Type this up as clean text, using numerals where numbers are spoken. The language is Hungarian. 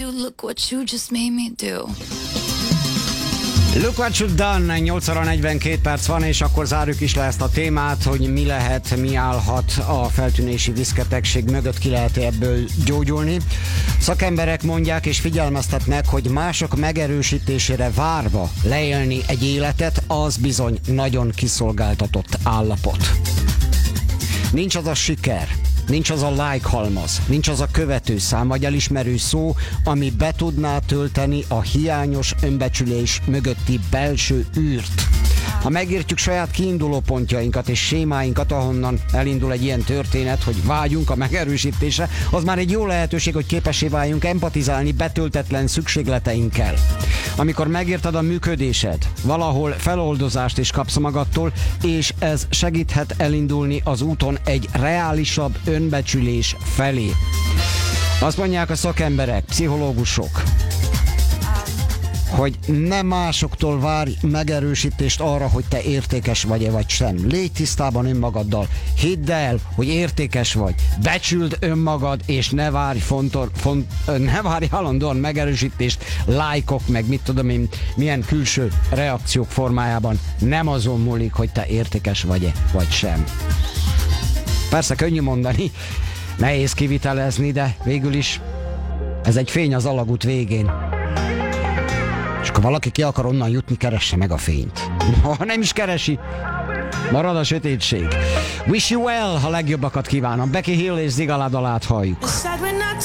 look what you just made me do. Look what you've done, 8 óra 42 perc van, és akkor zárjuk is le ezt a témát, hogy mi lehet, mi állhat a feltűnési viszketegség mögött, ki lehet ebből gyógyulni. Szakemberek mondják és figyelmeztetnek, hogy mások megerősítésére várva leélni egy életet, az bizony nagyon kiszolgáltatott állapot. Nincs az a siker, nincs az a like halmaz, nincs az a követőszám vagy elismerő szó, ami be tudná tölteni a hiányos önbecsülés mögötti belső űrt. Ha megértjük saját kiinduló pontjainkat és sémáinkat, ahonnan elindul egy ilyen történet, hogy vágyunk a megerősítésre, az már egy jó lehetőség, hogy képessé váljunk empatizálni betöltetlen szükségleteinkkel. Amikor megérted a működésed, valahol feloldozást is kapsz magadtól, és ez segíthet elindulni az úton egy reálisabb önbecsülés felé. Azt mondják a szakemberek, pszichológusok, hogy ne másoktól várj megerősítést arra, hogy te értékes vagy-e vagy sem. Légy tisztában önmagaddal, hidd el, hogy értékes vagy, becsüld önmagad, és ne várj állandóan megerősítést, lájkok, meg mit tudom én, milyen külső reakciók formájában. Nem azon múlik, hogy te értékes vagy-e vagy sem. Persze könnyű mondani, nehéz kivitelezni, de végül is ez egy fény az alagút végén. És ha valaki ki akar onnan jutni, keresse meg a fényt. Ha nem is keresi, marad a sötétség. Wish you well, ha legjobbakat kívánom. Becky Hill és Ziga Ladalát halljuk.